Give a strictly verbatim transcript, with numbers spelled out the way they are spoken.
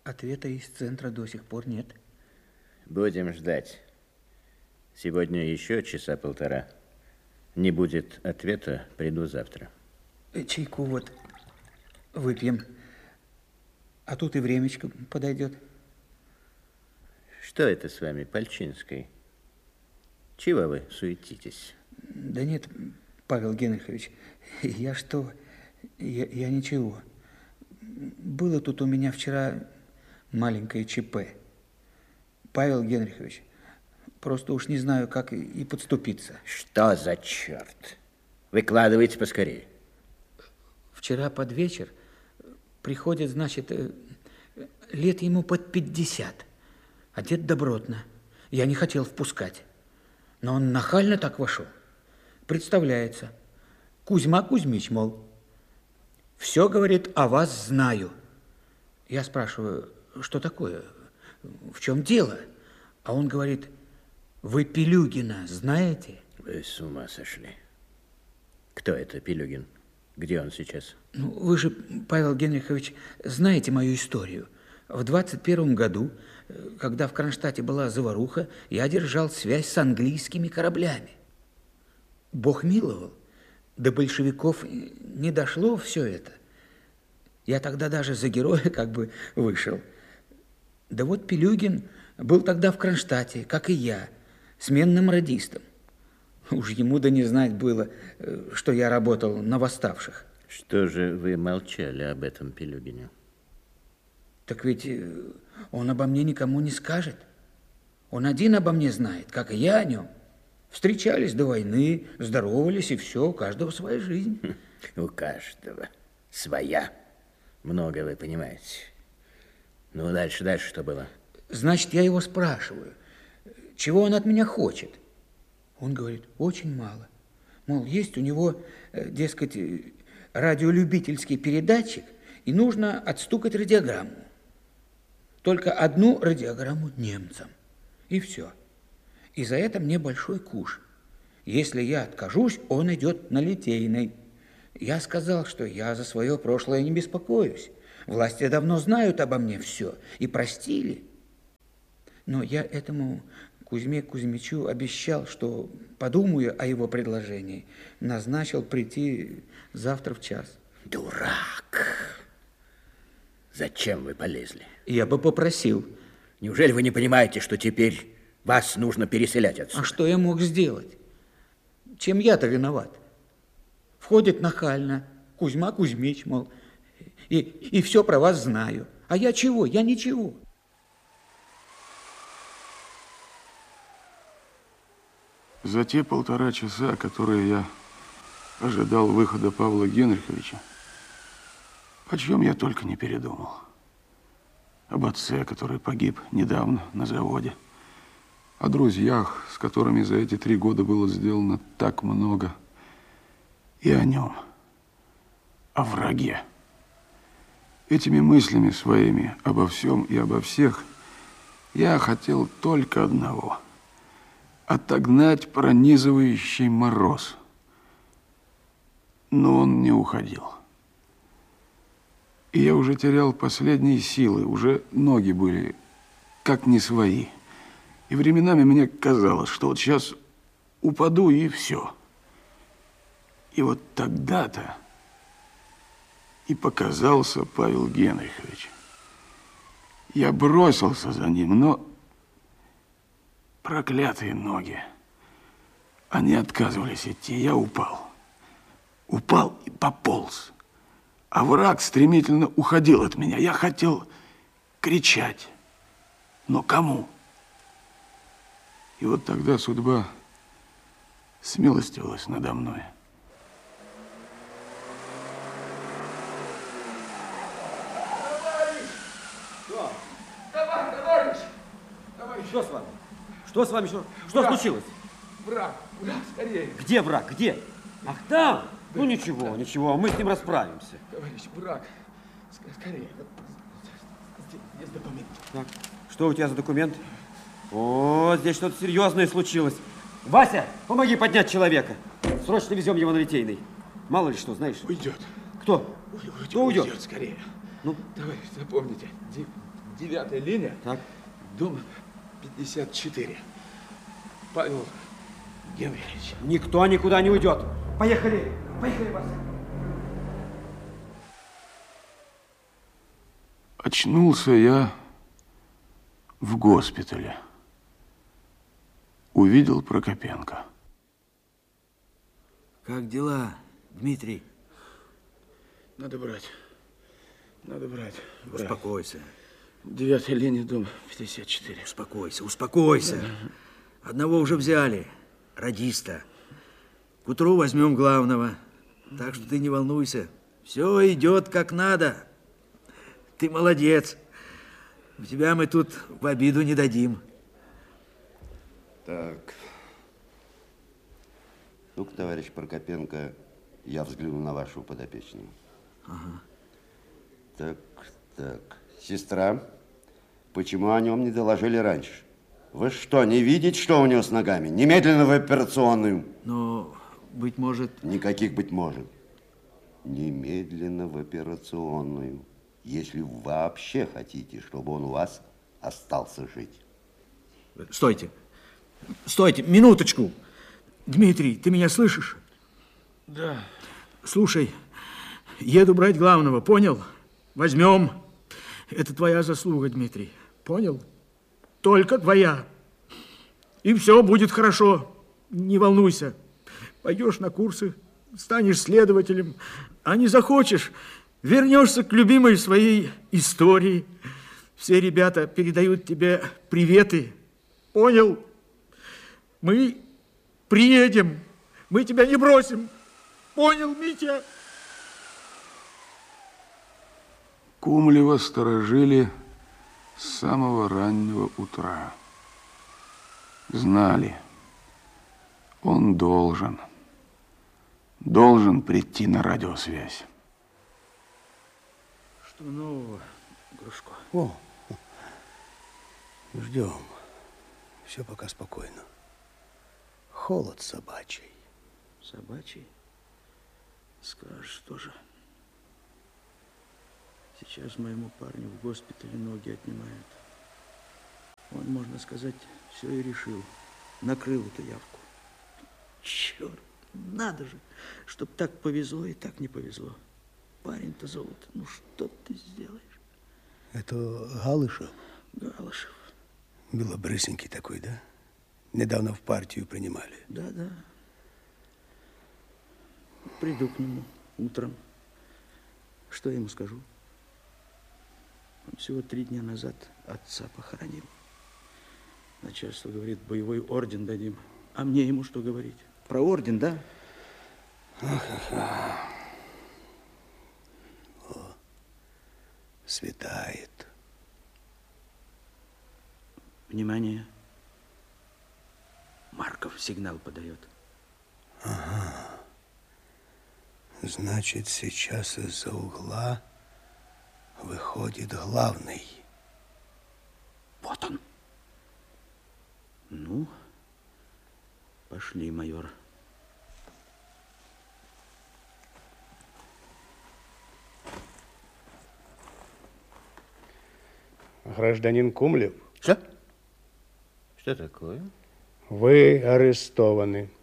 Ответа из центра до сих пор нет. Будем ждать. Сегодня еще часа полтора. Не будет ответа, приду завтра. Чайку вот выпьем. А тут и времечко подойдет. Что это с вами, Пальчинской? Чего вы суетитесь? Да нет, Павел Генрихович, я что? Я, я ничего. Было тут у меня вчера маленькое ЧП. Павел Генрихович, просто уж не знаю, как и подступиться. Что за черт? Выкладывайте поскорее. Вчера под вечер приходит, значит, лет ему под пятьдесят, одет добротно. Я не хотел впускать, но он нахально так вошел. Представляется, Кузьма Кузьмич, мол, все, говорит, о вас знаю. Я спрашиваю, что такое, в чем дело? А он говорит, вы Пилюгина знаете? Вы с ума сошли. Кто это Пилюгин? Где он сейчас? Ну, вы же, Павел Генрихович, знаете мою историю. В двадцать первом году, когда в Кронштадте была заваруха, я держал связь с английскими кораблями. Бог миловал, до большевиков не дошло все это. Я тогда даже за героя как бы вышел. Да вот Пилюгин был тогда в Кронштадте, как и я, сменным радистом. Уж ему да не знать было, что я работал на восставших. Что же вы молчали об этом Пилюгине? Так ведь он обо мне никому не скажет. Он один обо мне знает, как и я о нем. Встречались до войны, здоровались, и все, у каждого своя жизнь. У каждого своя. Много вы понимаете. Ну, дальше, дальше что было? Значит, я его спрашиваю, чего он от меня хочет. Он говорит, очень мало. Мол, есть у него, дескать, радиолюбительский передатчик, и нужно отстукать радиограмму. Только одну радиограмму немцам. И все. И за это мне большой куш. Если я откажусь, он идет на Литейной. Я сказал, что я за свое прошлое не беспокоюсь. Власти давно знают обо мне все и простили. Но я этому Кузьме Кузьмичу обещал, что подумаю о его предложении. Назначил прийти завтра в час. Дурак! Зачем вы полезли? Я бы попросил. Неужели вы не понимаете, что теперь вас нужно переселять отсюда? А что я мог сделать? Чем я-то виноват? Входит нахально Кузьма Кузьмич, мол, и, и все про вас знаю. А я чего? Я ничего. За те полтора часа, которые я ожидал выхода Павла Генриховича, о чем я только не передумал. Об отце, который погиб недавно на заводе. О друзьях, с которыми за эти три года было сделано так много. И о нем. О враге. Этими мыслями своими обо всем и обо всех я хотел только одного – отогнать пронизывающий мороз. Но он не уходил. И я уже терял последние силы, уже ноги были как не свои. И временами мне казалось, что вот сейчас упаду и все. И вот тогда-то и показался Павел Генрихович. Я бросился за ним, но проклятые ноги, они отказывались идти. Я упал. Упал и пополз. А враг стремительно уходил от меня. Я хотел кричать. Но кому? И вот тогда судьба смилостивилась надо мной. Что? Давай, товарищ! Товарищ! Что с вами? Что с вами? Что, что случилось? Враг, враг, скорее. Где враг? Где? Ах, там? Ну ничего, ничего, мы с ним расправимся. Товарищ, враг, скорее. Здесь, здесь документ. Так, что у тебя за документ? О, здесь что-то серьезное случилось. Вася, помоги поднять человека. Срочно везем его на Литейный. Мало ли что, знаешь. Уйдет. Кто? Уйдет. Кто уйдет? Уйдет скорее. Ну, товарищ, запомните, девятая линия. Так. Дом пятьдесят четыре. Павел Генрихович. Никто никуда не уйдет. Поехали. Поехали, Вася. Очнулся я в госпитале. Увидел Прокопенко. Как дела, Дмитрий? Надо брать. Надо брать. брать. Успокойся. Девятая линия, дом пятьдесят четыре. Успокойся, успокойся. Одного уже взяли, радиста. К утру возьмем главного. Так что ты не волнуйся. Все идет как надо. Ты молодец. Тебя мы тут в обиду не дадим. Так. Ну-ка, товарищ Прокопенко, я взгляну на вашего подопечного. Ага. Так, так. Сестра, почему о нем не доложили раньше? Вы что, не видите, что у него с ногами? Немедленно в операционную. Но, быть может... Никаких быть может. Немедленно в операционную. Если вы вообще хотите, чтобы он у вас остался жить. Стойте. Стойте, минуточку. Дмитрий, ты меня слышишь? Да. Слушай, еду брать главного, понял? Возьмем. Это твоя заслуга, Дмитрий. Понял? Только твоя. И все будет хорошо. Не волнуйся. Пойдешь на курсы, станешь следователем, а не захочешь, вернешься к любимой своей истории. Все ребята передают тебе приветы. Понял? Мы приедем. Мы тебя не бросим. Понял, Митя? Кумлева сторожили с самого раннего утра. Знали, он должен, должен прийти на радиосвязь. Что нового, Грушко? О, ждем. Все пока спокойно. Холод собачий. Собачий? Скажешь тоже. Сейчас моему парню в госпитале ноги отнимают. Он, можно сказать, все и решил. Накрыл эту явку. Черт, надо же, чтоб так повезло и так не повезло. Парень-то золото, ну что ты сделаешь? Это Галышев? Галышев. Белобрысенький такой, да? Недавно в партию принимали. Да-да. Приду к нему утром. Что я ему скажу? Он всего три дня назад отца похоронил. Начальство говорит, боевой орден дадим. А мне ему что говорить? Про орден, да? Ах-ах-ах. О, светает. Внимание. Марков сигнал подает. Ага. Значит, сейчас из-за угла выходит главный. Вот он. Ну, пошли, майор. Гражданин Кумлев, Что? Что такое? вы арестованы.